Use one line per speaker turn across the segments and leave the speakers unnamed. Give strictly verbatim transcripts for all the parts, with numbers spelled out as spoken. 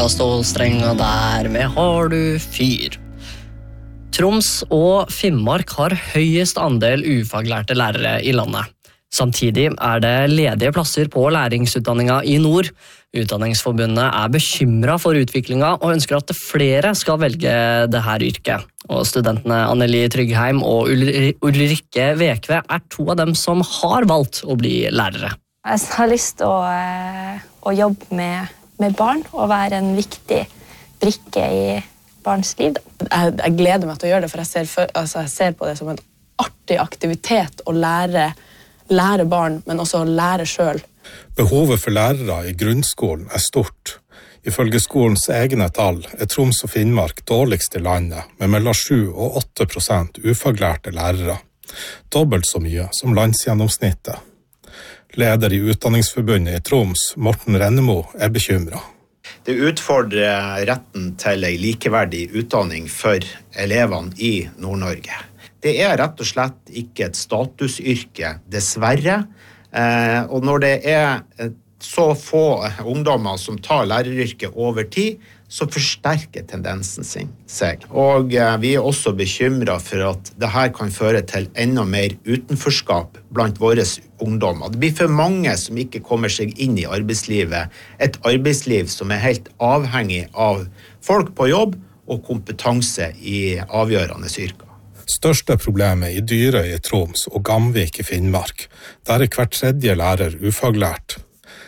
Andrea Stålstrenga der med Har du fyr? Troms og Finnmark har høyest andel ufaglærte lærere i landet. Samtidig er det ledige plasser på læringsutdanninga i nord. Utdanningsforbundet er bekymret for utviklingen og ønsker at flere skal velge dette yrket. Og studentene Anneli Tryggheim og Ulrikke Vekve er to av dem som har valgt å bli lærere.
Jeg har lyst til å, å jobbe med, med barn og være en viktig brikke i barns liv.
Jeg, jeg gleder meg til å gjøre det, for jeg ser, for, altså jeg ser på det som en artig aktivitet å lære lære barn, men også lære selv.
Behovet for lærere i grunnskolen er stort. Ifølge skolens egne tall er Troms og Finnmark dårligst i landet, med mellom sju og åtte prosent ufaglærte lærere. Dobbelt så mye som landsgjennomsnittet. Leder i Utdanningsforbundet i Troms, Morten Rennemo, er bekymret.
Det utfordrer retten til en likeverdig utdanning for elevene i Nord-Norge. Det er rett og slett ikke et statusyrke, dessverre. Eh, og når det er så få ungdommer som tar læreryrket over tid, så forsterker tendensen sin seg. Og eh, vi er også bekymret for at dette kan føre til enda mer utenforskap blant våre ungdommer. Det blir for mange som ikke kommer seg inn i arbeidslivet. Et arbeidsliv som er helt avhengig av folk på jobb og kompetanse i avgjørende yrker.
Største problemet i Dyrøy i Troms og Gamvik i Finnmark. Der er hver tredje lærer ufaglært.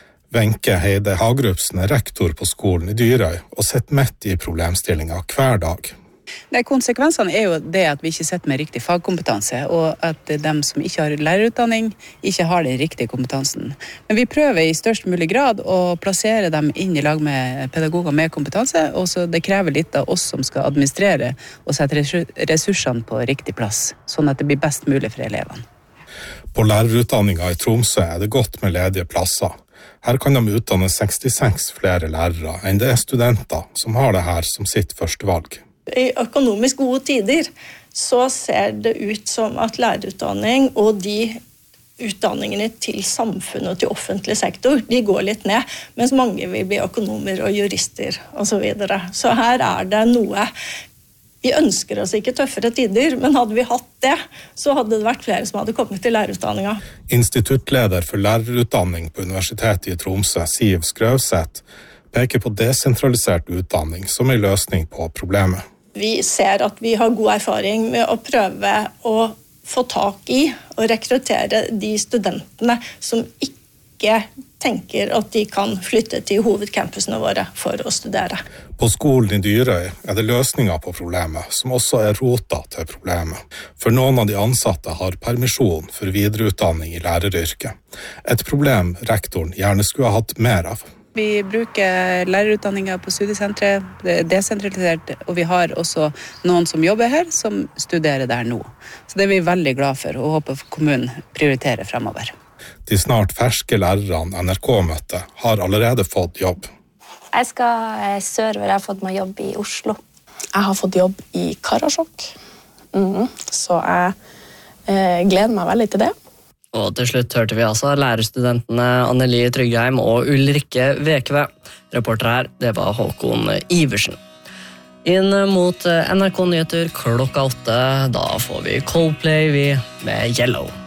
Wenche Heide Hagrupsen er rektor på skolen i Dyrøy og sitter midt i problemstillingen hver dag.
Nei, konsekvensene er jo det at vi ikke sitter med riktig fagkompetanse, og at de som ikke har lærerutdanning ikke har den riktige kompetansen. Men vi prøver i størst mulig grad å plassere dem inn i lag med pedagoger med kompetanse, og så det krever litt av oss som skal administrere og sette ressursene på riktig plass, sånn at det blir best mulig for elevene.
På lærerutdanningen i Tromsø er det godt med ledige plasser. Her kan de utdanne sekstiseks flere lærere enn det er studenter som har det her som sitt første valg.
I økonomisk gode tider så ser det ut som at lærerutdanning og de utdanningene til samfunnet og til offentlig sektor, de går litt ned, mens mange vil bli økonomer og jurister og så videre. Så her er det noe. Vi ønsker oss ikke tøffere tider, men hadde vi hatt det, så hadde det vært flere som hadde kommet til lærerutdanningen.
Instituttleder for lærerutdanning på Universitetet i Tromsø, Siv Skrøvseth, peker på desentralisert utdanning som en løsning på problemet.
Vi ser at vi har god erfaring med å prøve å få tak i og rekruttere de studentene som ikke tenker at de kan flytte til hovedcampusene våre for å studere.
På skolen i Dyrøy er det løsninger på problemet, som også er rota til problemet. For noen av de ansatte har permisjon for videreutdanning i læreryrket. Et problem rektoren gjerne skulle ha hatt mer av.
Vi bruker lærerutdanninger på studiesentret, det er desentralisert, og vi har også noen som jobber her, som studerer der nå. Så det er vi veldig glad for, og håper kommunen prioriterer fremover.
De snart ferske lærerne N R K møtte har allerede fått jobb.
Jeg skal sørover, jeg har fått meg jobb i Oslo.
Jeg har fått jobb i Karasjok, mm, så jeg eh, gleder meg veldig til det.
Og til slutt hørte vi altså lærerstudentene Anneli Tryggheim og Ulrikke Vekve. Reporter her, det var Håkon Iversen. Inn mot N R K Nyheter klokka åtte, da får vi Coldplay vi med Yellow.